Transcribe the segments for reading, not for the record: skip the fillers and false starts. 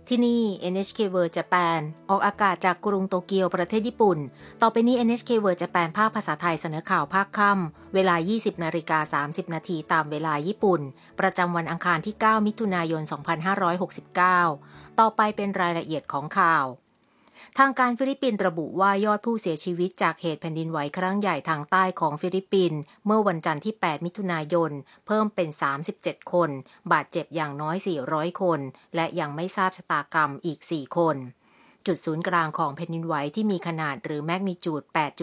ที่นี่ NHK World Japan ออกอากาศจากกรุงโตเกียวประเทศญี่ปุ่นต่อไปนี้ NHK World Japan ภาคภาษาไทยเสนอข่าวภาคค่ำเวลา 20:30 น.ตามเวลาญี่ปุ่นประจำวันอังคารที่ 9 มิถุนายน 2569 ต่อไปเป็นรายละเอียดของข่าวทางการฟิลิปปินส์ระบุว่ายอดผู้เสียชีวิตจากเหตุแผ่นดินไหวครั้งใหญ่ทางใต้ของฟิลิปปินส์เมื่อวันจันทร์ที่ 8 มิถุนายนเพิ่มเป็น 37 คน บาดเจ็บอย่างน้อย 400 คน และยังไม่ทราบชะตากรรมอีก 4 คน จุดศูนย์กลางของแผ่นดินไหวที่มีขนาดหรือแมกนิจูด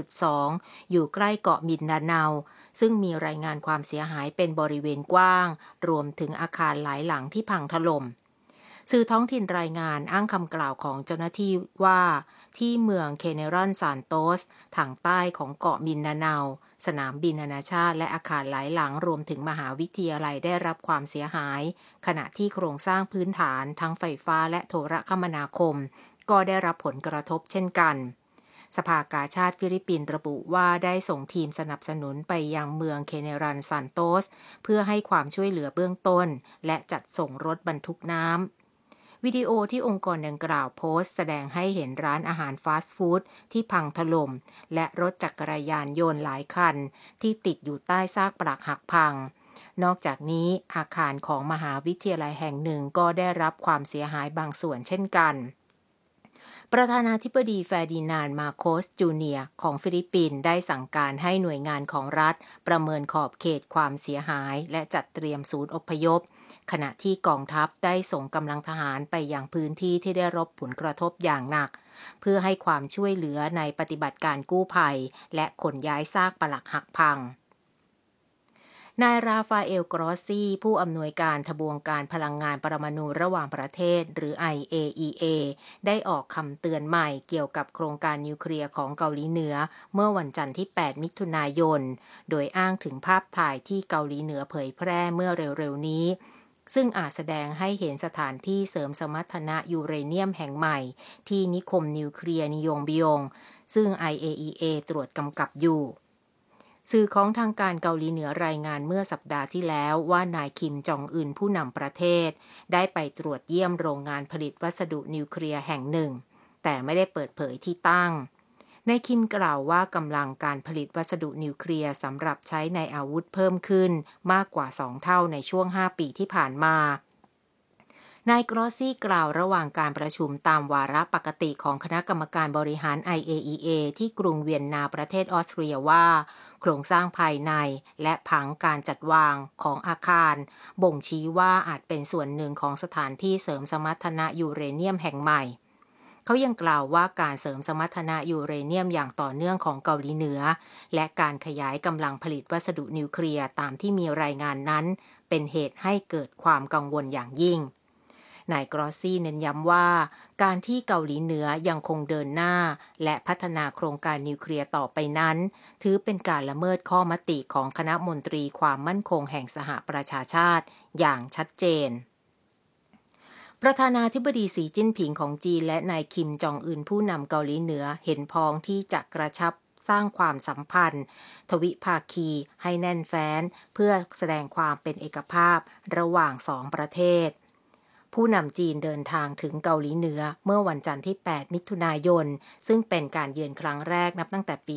8.2 อยู่ใกล้เกาะมินดาเนาซึ่งมีรายงานความเสียหายเป็นบริเวณกว้างรวมถึงอาคารหลายหลังที่พังถล่มสื่อท้องถิ่นรายงานอ้างคำกล่าวของเจ้าหน้าที่ว่าที่เมืองเคเนรอนซานโตสทางใต้ของเกาะมินดาเนาสนามบินนานาชาติและอาคารหลายหลังรวมถึงมหาวิทยาลัยได้รับความเสียหายขณะที่โครงสร้างพื้นฐานทั้งไฟฟ้าและโทรคมนาคมก็ได้รับผลกระทบเช่นกันสภากาชาดฟิลิปปินส์ระบุว่าได้ส่งทีมสนับสนุนไปยังเมืองเคเนรันซานโตสเพื่อให้ความช่วยเหลือเบื้องต้นและจัดส่งรถบรรทุกน้ำวิดีโอที่องค์กรดังกล่าวโพสต์แสดงให้เห็นร้านอาหารฟาสต์ฟู้ดที่พังถล่มและรถจักรยานยนต์หลายคันที่ติดอยู่ใต้ซากปรักหักพังนอกจากนี้อาคารของมหาวิทยาลัยแห่งหนึ่งก็ได้รับความเสียหายบางส่วนเช่นกันประธานาธิบดีเฟร์ดินานด์ มาโคส จูเนียร์ของฟิลิปปินส์ได้สั่งการให้หน่วยงานของรัฐประเมินขอบเขตความเสียหายและจัดเตรียมศูนย์อพยพขณะที่กองทัพได้ส่งกำลังทหารไปยังพื้นที่ที่ได้รับผลกระทบอย่างหนักเพื่อให้ความช่วยเหลือในปฏิบัติการกู้ภัยและขนย้ายซากปรักหักพังนายราฟาเอล กรอสซีผู้อำนวยการทบวงการพลังงานปรมาณูระหว่างประเทศหรือ IAEA ได้ออกคำเตือนใหม่เกี่ยวกับโครงการนิวเคลียร์ของเกาหลีเหนือเมื่อวันจันทร์ที่ 8 มิถุนายนโดยอ้างถึงภาพถ่ายที่เกาหลีเหนือเผยแพร่เมื่อเร็วๆนี้ซึ่งอาจแสดงให้เห็นสถานที่เสริมสมรรถนะยูเรเนียมแห่งใหม่ที่นิคมนิวเคลียร์นิยงบิยงซึ่ง IAEA ตรวจกำกับอยู่สื่อของทางการเกาหลีเหนือรายงานเมื่อสัปดาห์ที่แล้วว่านายคิมจองอึนผู้นำประเทศได้ไปตรวจเยี่ยมโรงงานผลิตวัสดุนิวเคลียร์แห่งหนึ่งแต่ไม่ได้เปิดเผยที่ตั้งนายคิมกล่าวว่ากำลังการผลิตวัสดุนิวเคลียร์สำหรับใช้ในอาวุธเพิ่มขึ้นมากกว่า2เท่าในช่วง5ปีที่ผ่านมานายกรอสซี่กล่าวระหว่างการประชุมตามวาระปกติของคณะกรรมการบริหาร IAEA ที่กรุงเวียนนาประเทศออสเตรียว่าโครงสร้างภายในและผังการจัดวางของอาคารบ่งชี้ว่าอาจเป็นส่วนหนึ่งของสถานที่เสริมสมรรถนะยูเรเนียมแห่งใหม่เขายังกล่าวว่าการเสริมสมรรถนะยูเรเนียมอย่างต่อเนื่องของเกาหลีเหนือและการขยายกำลังผลิตวัสดุนิวเคลียร์ตามที่มีรายงานนั้นเป็นเหตุให้เกิดความกังวลอย่างยิ่งนายกรอสซี่เน้นย้ำว่าการที่เกาหลีเหนือยังคงเดินหน้าและพัฒนาโครงการนิวเคลียร์ต่อไปนั้นถือเป็นการละเมิดข้อมติของคณะมนตรีความมั่นคงแห่งสหประชาชาติอย่างชัดเจนประธานาธิบดีสีจิ้นผิงของจีนและนายคิมจองอึนผู้นำเกาหลีเหนือเห็นพ้องที่จะกระชับสร้างความสัมพันธ์ทวิภาคีให้แน่นแฟ้นเพื่อแสดงความเป็นเอกภาพระหว่างสองประเทศผู้นำจีนเดินทางถึงเกาหลีเหนือเมื่อวันจันทร์ที่ 8 มิถุนายนซึ่งเป็นการเยือนครั้งแรกนับตั้งแต่ปี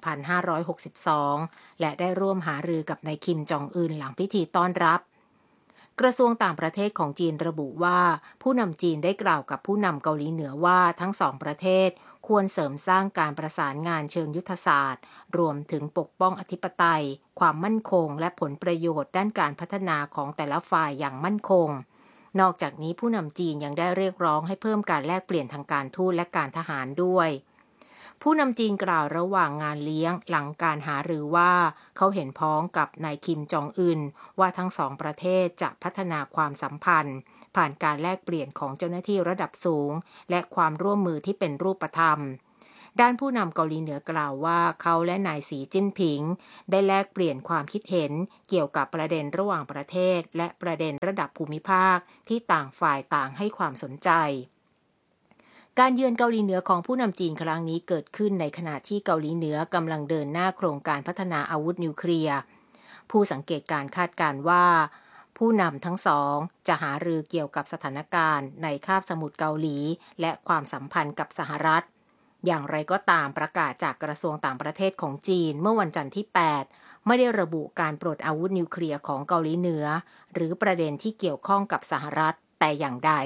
2562 และได้ร่วมหารือกับนายคิมจองอึนหลังพิธีต้อนรับกระทรวงต่างประเทศของจีนระบุว่าผู้นำจีนได้กล่าวกับผู้นำเกาหลีเหนือว่าทั้งสองประเทศควรเสริมสร้างการประสานงานเชิงยุทธศาสตร์รวมถึงปกป้องอธิปไตยความมั่นคงและผลประโยชน์ด้านการพัฒนาของแต่ละฝ่ายอย่างมั่นคงนอกจากนี้ผู้นำจีนยังได้เรียกร้องให้เพิ่มการแลกเปลี่ยนทางการทูตและการทหารด้วยผู้นำจีนกล่าวระหว่างงานเลี้ยงหลังการหารือว่าเขาเห็นพ้องกับนายคิมจองอึนว่าทั้งสองประเทศจะพัฒนาความสัมพันธ์ผ่านการแลกเปลี่ยนของเจ้าหน้าที่ระดับสูงและความร่วมมือที่เป็นรูปธรรมด้านผู้นำเกาหลีเหนือกล่าวว่าเขาและนายสีจิ้นผิงได้แลกเปลี่ยนความคิดเห็นเกี่ยวกับประเด็นระหว่างประเทศและประเด็นระดับภูมิภาคที่ต่างฝ่ายต่างให้ความสนใจการเยือนเกาหลีเหนือของผู้นำจีนครั้งนี้เกิดขึ้นในขณะที่เกาหลีเหนือกำลังเดินหน้าโครงการพัฒนาอาวุธนิวเคลียร์ผู้สังเกตการณ์คาดการณ์ว่าผู้นำทั้งสองจะหารือเกี่ยวกับสถานการณ์ในคาบสมุทรเกาหลีและความสัมพันธ์กับสหรัฐอย่างไรก็ตามประกาศจากกระทรวงต่างประเทศของจีนเมื่อวันจันทร์ที่ 8ไม่ได้ระบุการปลดอาวุธนิวเคลียร์ของเกาหลีเหนือหรือประเด็นที่เกี่ยวข้องกับสหรัฐแต่อย่างใด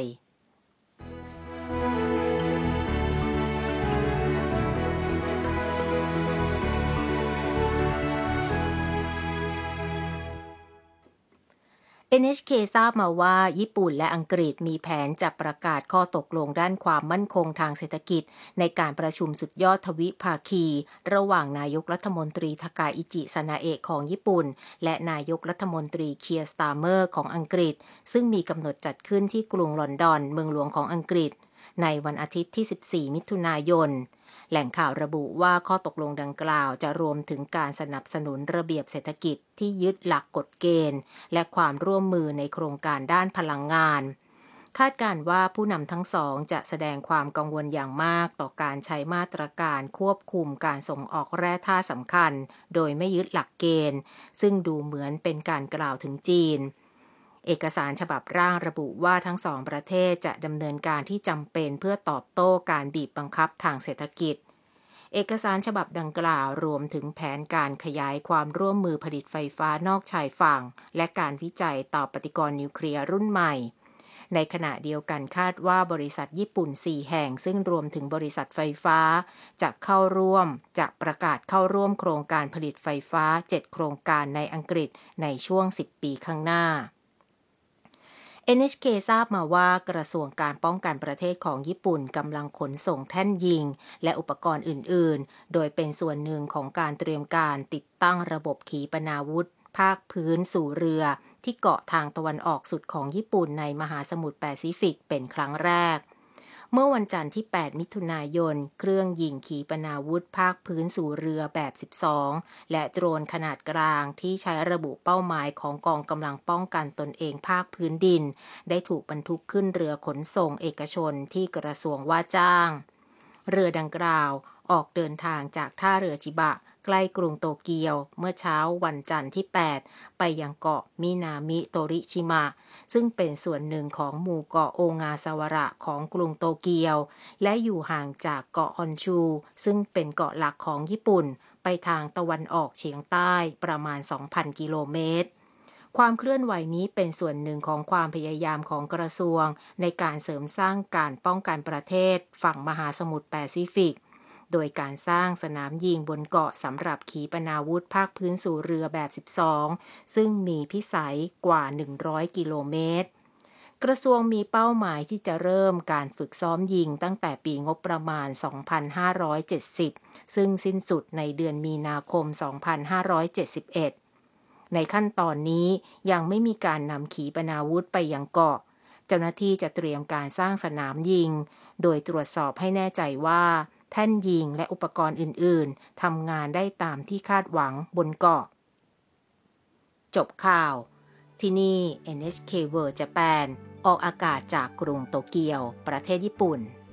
NHK ทราบมาว่าญี่ปุ่นและอังกฤษมีแผนจะประกาศข้อตกลงด้านความมั่นคงทางเศรษฐกิจในการประชุมสุดยอดทวิภาคีระหว่างนายกรัฐมนตรีทากาอิจิ ซานาเอะของญี่ปุ่นและนายกรัฐมนตรีเคียร์ สตาร์เมอร์ของอังกฤษซึ่งมีกำหนดจัดขึ้นที่กรุงลอนดอนเมืองหลวงของอังกฤษในวันอาทิตย์ที่ 14 มิถุนายนแหล่งข่าวระบุว่าข้อตกลงดังกล่าวจะรวมถึงการสนับสนุนระเบียบเศรษฐกิจที่ยึดหลักกฎเกณฑ์และความร่วมมือในโครงการด้านพลังงานคาดการณ์ว่าผู้นำทั้งสองจะแสดงความกังวลอย่างมากต่อการใช้มาตรการควบคุมการส่งออกแร่ธาตุสำคัญโดยไม่ยึดหลักเกณฑ์ซึ่งดูเหมือนเป็นการกล่าวถึงจีนเอกสารฉบับร่างระบุว่าทั้งสองประเทศจะดำเนินการที่จำเป็นเพื่อตอบโต้การบีบบังคับทางเศรษฐกิจเอกสารฉบับดังกล่าวรวมถึงแผนการขยายความร่วมมือผลิตไฟฟ้านอกชายฝั่งและการวิจัยต่อปฏิกรณ์นิวเคลียร์รุ่นใหม่ในขณะเดียวกันคาดว่าบริษัทญี่ปุ่น4แห่งซึ่งรวมถึงบริษัทไฟฟ้าจะประกาศเข้าร่วมโครงการผลิตไฟฟ้า7โครงการในอังกฤษในช่วง10ปีข้างหน้าNHK ทราบมาว่ากระทรวงการป้องกันประเทศของญี่ปุ่นกำลังขนส่งแท่นยิงและอุปกรณ์อื่นๆโดยเป็นส่วนหนึ่งของการเตรียมการติดตั้งระบบขีปนาวุธภาคพื้นสู่เรือที่เกาะทางตะวันออกสุดของญี่ปุ่นในมหาสมุทรแปซิฟิกเป็นครั้งแรกเมื่อวันจันทร์ที่ 8 มิถุนายนเครื่องยิงขีปนาวุธภาคพื้นสู่เรือแบบ 12 และโดรนขนาดกลางที่ใช้ระบุเป้าหมายของกองกำลังป้องกันตนเองภาคพื้นดินได้ถูกบรรทุกขึ้นเรือขนส่งเอกชนที่กระทรวงว่าจ้างเรือดังกล่าวออกเดินทางจากท่าเรือจิบะใกล้กรุงโตเกียวเมื่อเช้าวันจันทร์ที่ 8 ไปยังเกาะมินามิโตริชิมะซึ่งเป็นส่วนหนึ่งของหมู่เกาะโองาซาวาระของกรุงโตเกียวและอยู่ห่างจากเกาะฮอนชูซึ่งเป็นเกาะหลักของญี่ปุ่นไปทางตะวันออกเฉียงใต้ประมาณ 2,000 กิโลเมตรความเคลื่อนไหวนี้เป็นส่วนหนึ่งของความพยายามของกระทรวงในการเสริมสร้างการป้องกันประเทศฝั่งมหาสมุทรแปซิฟิกโดยการสร้างสนามยิงบนเกาะสำหรับขีปนาวุธภาคพื้นสู่เรือแบบ 12 ซึ่งมีพิสัยกว่า 100 กิโลเมตรกระทรวงมีเป้าหมายที่จะเริ่มการฝึกซ้อมยิงตั้งแต่ปีงบประมาณ 2570 ซึ่งสิ้นสุดในเดือนมีนาคม 2571 ในขั้นตอนนี้ยังไม่มีการนำขีปนาวุธไปยังเกาะเจ้าหน้าที่จะเตรียมการสร้างสนามยิงโดยตรวจสอบให้แน่ใจว่าแท่นยิงและอุปกรณ์อื่นๆทำงานได้ตามที่คาดหวังบนเกาะจบข่าวที่นี่ NHK World Japan ออกอากาศจากกรุงโตเกียวประเทศญี่ปุ่น